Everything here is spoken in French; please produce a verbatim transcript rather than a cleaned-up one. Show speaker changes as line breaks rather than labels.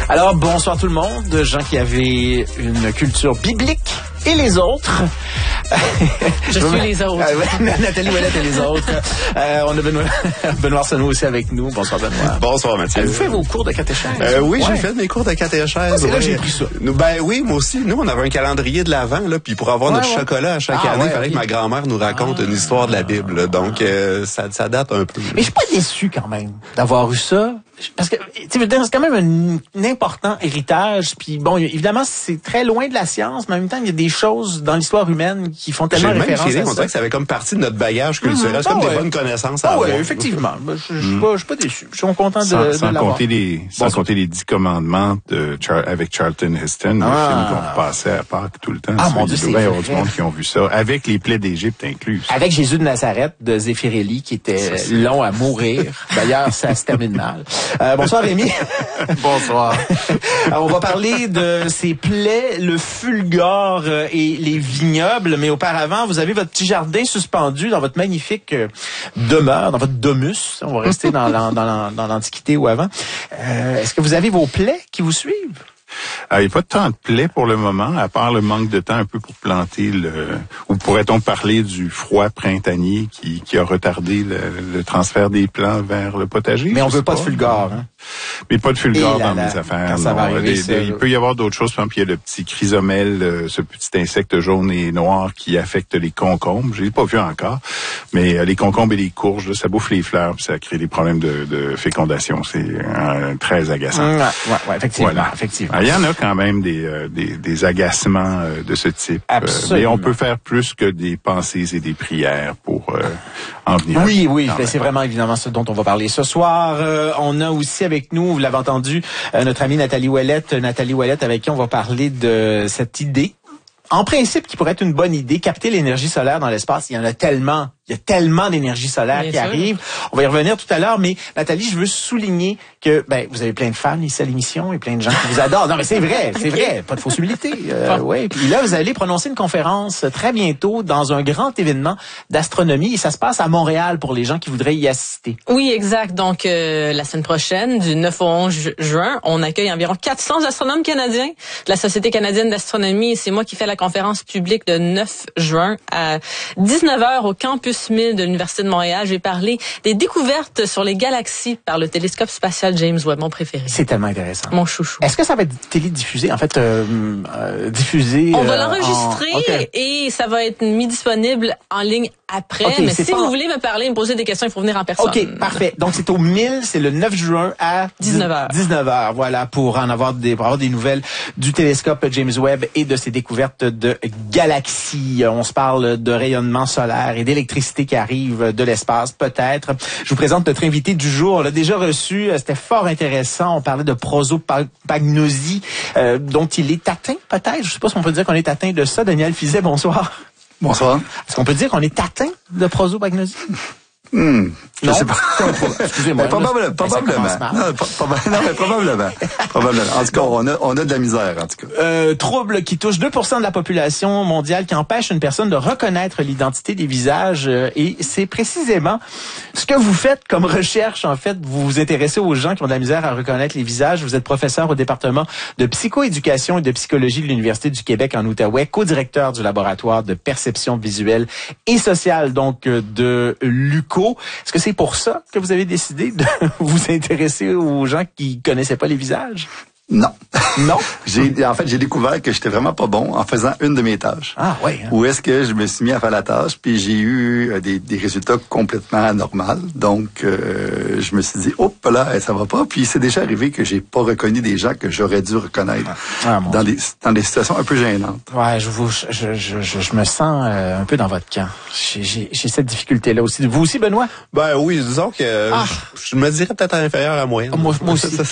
Alors, bonsoir tout le monde, gens qui avaient une culture biblique et les autres.
Je suis les autres.
Nathalie Ouellette et les autres. Euh, on a Benoît, Benoît Arsenault aussi avec nous. Bonsoir Benoît.
Bonsoir Mathieu.
Avez-vous fait vos cours de catéchèse?
Euh, oui,
ouais.
j'ai fait mes cours de catéchèse.
Ah, c'est
ouais.
là que j'ai pris ça.
Nous, ben oui, moi aussi. Nous, on avait un calendrier de l'Avent, là, puis pour avoir
ouais,
notre
ouais.
chocolat à chaque
ah,
année, il
ouais,
fallait
okay.
que ma grand-mère nous raconte ah, une histoire de la Bible. Là. Donc, euh, ça, ça date un peu.
Mais je suis pas déçu quand même d'avoir eu ça. Parce que c'est quand même un, un important héritage. Puis bon, évidemment, c'est très loin de la science, mais en même temps, il y a des choses dans l'histoire humaine qui font tellement
J'ai
référence
même feeling,
à ça.
On dirait que ça avait comme partie de notre bagage culturel.
Mmh,
c'est comme
ah,
des
ouais.
bonnes connaissances à
ah,
avoir.
Oui, effectivement. Je, je, je, suis pas, je suis pas déçu. Je suis content de,
sans,
de
sans
l'avoir.
compter les, sans
bon,
compter les dix commandements de Char- avec Charlton Heston,
ah.
le film qu'on passait à Pâques tout le temps.
Ah, mon Dieu, c'est
Il y a
vrai.
du monde qui ont vu ça, avec les plaies d'Égypte inclus.
Avec Jésus de Nazareth de Zeffirelli, qui était
ça,
long à mourir. D'ailleurs, ça se termine mal. Euh, bonsoir Rémi.
Bonsoir.
Alors, on va parler de ces plaies, le fulgore euh, et les vignobles, mais auparavant, vous avez votre petit jardin suspendu dans votre magnifique euh, demeure, dans votre domus. On va rester dans, dans, dans, dans l'Antiquité ou avant. Euh, est-ce que vous avez vos plaies qui vous suivent?
Il n'y a pas tant de plaies pour le moment, à part le manque de temps un peu pour planter le... Ou pourrait-on parler du froid printanier qui, qui a retardé le, le transfert des plants vers le potager?
Mais on veut pas,
pas
de fulgore, hein?
Mais pas de fulgore
là
dans
là,
mes affaires.
quand ça va arriver,
Des,
ça,
des, il peut y avoir d'autres choses. Par exemple, il y a le petit chrysomèle, euh, ce petit insecte jaune et noir qui affecte les concombres. Je l'ai pas vu encore. Mais euh, les concombres et les courges, là, ça bouffe les fleurs puis ça crée des problèmes de, de fécondation. C'est euh, très agaçant.
Mmh, ouais, ouais, effectivement,
voilà.
effectivement.
Il y en a quand même des, euh, des, des agacements euh, de ce type.
Absolument.
Euh, mais on peut faire plus que des pensées et des prières pour euh, en venir.
Oui, oui,
mais
c'est vraiment évidemment ce dont on va parler ce soir. Euh, on a aussi avec nous, vous l'avez entendu, euh, notre amie Nathalie Ouellette, Nathalie Ouellette avec qui on va parler de cette idée. En principe, qui pourrait être une bonne idée, capter l'énergie solaire dans l'espace. Il y en a tellement, il y a tellement d'énergie solaire
Bien
qui
sûr.
arrive. On va y revenir tout à l'heure, mais Nathalie, je veux souligner que ben vous avez plein de fans ici à l'émission et plein de gens qui vous adorent. Non, mais c'est vrai, c'est vrai, pas de fausse humilité. Euh,
Bon.
ouais. Puis là, vous allez prononcer une conférence très bientôt dans un grand événement d'astronomie et ça se passe à Montréal pour les gens qui voudraient y assister.
Oui, exact. Donc, euh, la semaine prochaine, du neuf au onze ju- juin, on accueille environ quatre cents astronomes canadiens de la Société canadienne d'astronomie. Et c'est moi qui fais la conférence publique le neuf juin à dix-neuf heures au campus mille de l'Université de Montréal. Je vais parler des découvertes sur les galaxies par le télescope spatial James Webb, mon préféré.
C'est tellement intéressant.
Mon chouchou.
Est-ce que ça va être télédiffusé, en fait, euh, euh, diffusé?
On va
euh,
l'enregistrer
en... okay.
et ça va être mis disponible en ligne après.
Okay,
mais
c'est
si
pas...
vous voulez me parler, me poser des questions, il faut venir en personne.
OK, parfait. Donc, c'est au mille, c'est le neuf juin à
dix-neuf heures.
dix-neuf heures, voilà, pour en avoir des, pour avoir des nouvelles du télescope James Webb et de ses découvertes de galaxies. On se parle de rayonnement solaire et d'électricité qui arrive de l'espace, peut-être. Je vous présente notre invité du jour. On l'a déjà reçu. C'était fort intéressant. On parlait de prosopagnosie, euh, dont il est atteint, peut-être. Je sais pas si on peut dire qu'on est atteint de ça. Daniel Fizet, bonsoir.
Bonsoir.
Est-ce qu'on peut dire qu'on est atteint de prosopagnosie?
Hmm, je
Non,
sais pas.
excusez-moi.
Mais probable, probablement.
Ben,
Non, pro- proba- non, mais probablement. probablement. En tout cas, on a, on a de la misère, en tout cas.
Euh, trouble qui touche deux pour cent de la population mondiale, qui empêche une personne de reconnaître l'identité des visages. Euh, et c'est précisément ce que vous faites comme recherche. En fait, vous vous intéressez aux gens qui ont de la misère à reconnaître les visages. Vous êtes professeur au département de psychoéducation et de psychologie de l'Université du Québec en Outaouais, co-directeur du laboratoire de perception visuelle et sociale, donc euh, de l'U Q O. Est-ce que c'est pour ça que vous avez décidé de vous intéresser aux gens qui connaissaient pas les visages?
Non.
Non?
J'ai, en fait, j'ai découvert que j'étais vraiment pas bon en faisant une de mes tâches.
Ah, ouais. Hein?
Où est-ce que je me suis mis à faire la tâche, puis j'ai eu euh, des, des résultats complètement anormaux. Donc, euh, je me suis dit, hop là, ça va pas. Puis c'est déjà arrivé que j'ai pas reconnu des gens que j'aurais dû reconnaître
Ah, mon
dans des dans des situations un peu gênantes.
Ouais, je vous, je, je, je, je me sens euh, un peu dans votre camp. J'ai, j'ai, j'ai cette difficulté-là aussi. Vous aussi, Benoît?
Ben oui, disons que euh,
Ah.
je, je me dirais peut-être inférieur à la moyenne.
Ah, moi, moi aussi.